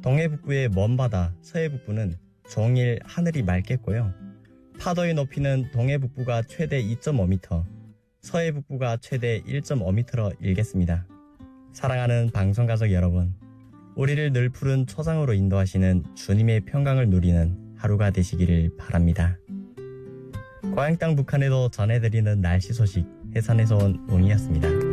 동해 북부의 먼 바다, 서해 북부는 종일 하늘이 맑겠고요. 파도의 높이는 동해 북부가 최대 2.5m, 서해 북부가 최대 1.5m로 일겠습니다. 사랑하는 방송가족 여러분, 우리를 늘 푸른 초장으로 인도하시는 주님의 평강을 누리는 하루가 되시기를 바랍니다. 고향 땅 북한에도 전해드리는 날씨 소식, 해산에서 온 웅이었습니다.